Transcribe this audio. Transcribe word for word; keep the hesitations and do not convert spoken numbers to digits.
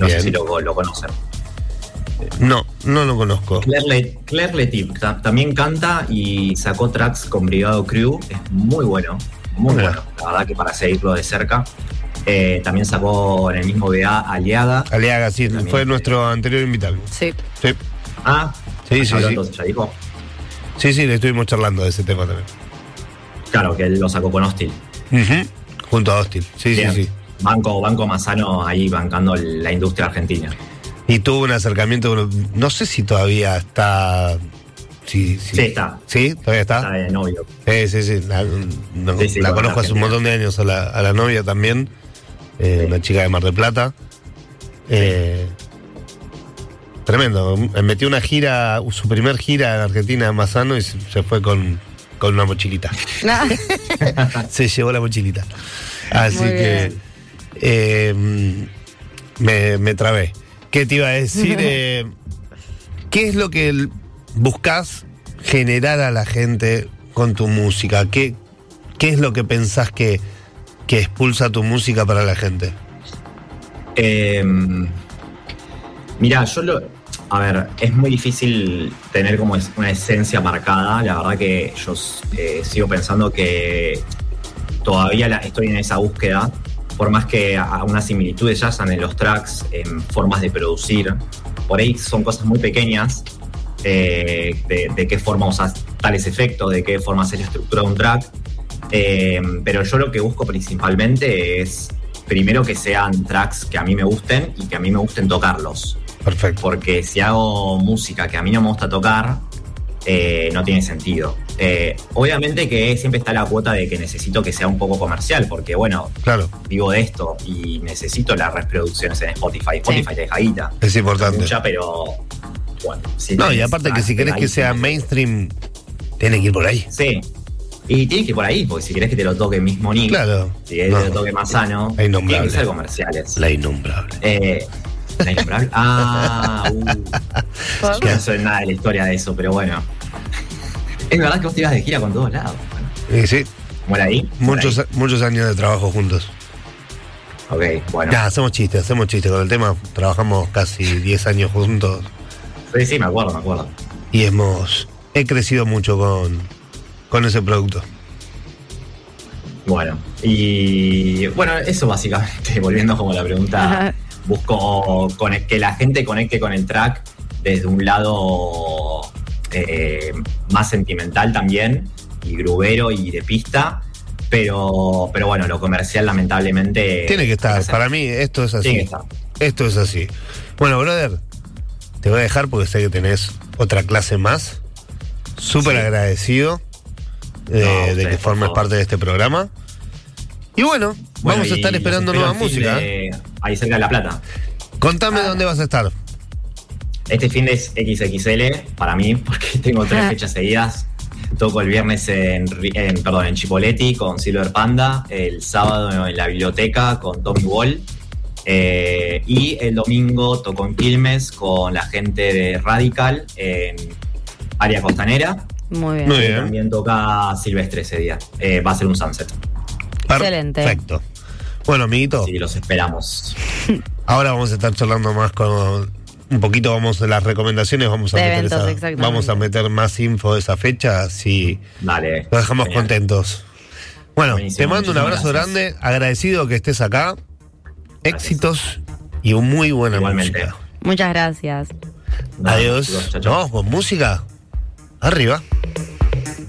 No Bien. sé si lo, lo conocen. No, no lo conozco. Claire, Le, Claire Letif ta- también canta y sacó tracks con Brigado Crew. Es muy bueno, muy Mira. bueno. La verdad que para seguirlo de cerca. Eh, también sacó en el mismo V A Aliaga. Aliaga, sí, También. fue nuestro anterior invitado. Sí. Sí, Ah, sí, sí. habló Sí, entonces, ya dijo. sí, sí, le estuvimos charlando de ese tema también. Claro, que él lo sacó con Hostil. Ujú. Junto a Hostil, sí, Bien. sí, sí. Banco, Banco Mazano ahí bancando la industria argentina. Y tuvo un acercamiento, no sé si todavía está... Sí, sí. Sí, está. ¿Sí? ¿Todavía está? Está de novio. Sí, sí, sí. La, no, Sí, sí, la con conozco hace un Argentina. montón de años a la, a la novia también. Eh, Sí. Una chica de Mar del Plata. Eh, tremendo. Metió una gira, su primer gira en Argentina a Mazano y se se fue con, con una mochilita. Ah, Se llevó la mochilita. Así Muy que eh, me, me trabé. ¿Qué te iba a decir? Eh, ¿Qué es lo que el- buscas generar a la gente con tu música? ¿Qué, qué es lo que pensás que, que expulsa tu música para la gente? Eh, mira, yo lo. A ver, es muy difícil tener como es- una esencia marcada. La verdad que yo eh, sigo pensando que todavía la- estoy en esa búsqueda. Por más que a- unas similitudes ya están en los tracks, en formas de producir. Por ahí son cosas muy pequeñas. eh, de, de qué forma usas tales efectos, de qué forma haces la estructura de un track. Eh, pero yo lo que busco principalmente es, primero, que sean tracks que a mí me gusten y que a mí me gusten tocarlos. Perfecto. Porque si hago música que a mí no me gusta tocar, eh, no tiene sentido. Eh, obviamente que siempre está la cuota de que necesito que sea un poco comercial, porque bueno, Claro, vivo de esto y necesito las reproducciones en Spotify. Spotify te deja guita. es importante. Mucha, pero bueno. Si No, y tenés aparte que tracks si querés que pegadísimos, sea mainstream, tiene que ir por ahí. Sí. Y tienes que ir por ahí, porque si querés que te lo toque mismo Nick, Claro. si querés No. que te lo toque Mazano, La tienen innombrable. que ser comerciales. La innombrable. Eh, la innombrable. Ah, uh. Yo no sé nada de la historia de eso, pero bueno. Es verdad que vos te ibas de gira con todos lados. Bueno, Y sí, ¿muere ahí? Por muchos, ahí. muchos años de trabajo juntos. Ok, bueno. Ya, hacemos chistes, hacemos chistes con el tema. Trabajamos casi diez años juntos Sí, sí, me acuerdo, me acuerdo. y hemos he crecido mucho con, con ese producto. Bueno, y bueno, eso básicamente, volviendo como a la pregunta, busco conec- que la gente conecte con el track desde un lado eh, más sentimental también, y grubero y de pista, pero, pero bueno, lo comercial lamentablemente... Tiene que estar, ser- para mí esto es así. Tiene que estar. Esto es así. Bueno, brother, te voy a dejar porque sé que tenés otra clase más. Súper Sí. agradecido eh, No, de ustedes, que por formes favor. parte de este programa. Y bueno, Bueno, vamos a y estar los esperando espero nueva el fin música. de- ahí cerca de La Plata. Contame Ah. dónde vas a estar. Este fin de es equis equis ele para mí, porque tengo tres Ah. fechas seguidas. Toco el viernes en, Ri- en, perdón, en Chipoleti con Silver Panda, el sábado en la biblioteca con Tommy Wall, eh, y el domingo toco en Quilmes con la gente de Radical en área costanera. Muy bien. Muy Y bien. también toca Silvestre ese día. Eh, va a ser un sunset. Excelente. Perfecto. Bueno, amiguito, Así que los esperamos. ahora vamos a estar charlando más con un poquito, vamos a las recomendaciones, vamos a De meter eventos, esa- exactamente. vamos a meter más info de esa fecha, así Dale. lo dejamos Genial. contentos. Bueno, Buenísimo, te mando un muchísimas abrazo gracias. grande, agradecido que estés acá, éxitos y un muy buena Igualmente. música. Muchas gracias. Nada, Adiós. chicos, chao, Nos chao. vamos con música. Arriba.